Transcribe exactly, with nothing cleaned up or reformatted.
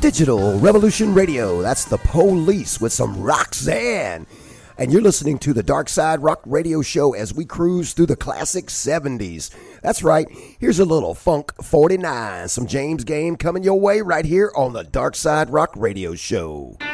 Digital Revolution Radio. That's the Police with some Roxanne. And you're listening to the Dark Side Rock Radio Show as we cruise through the classic seventies. That's right. Here's a little Funk forty-nine. Some James Game coming your way right here on the Dark Side Rock Radio Show.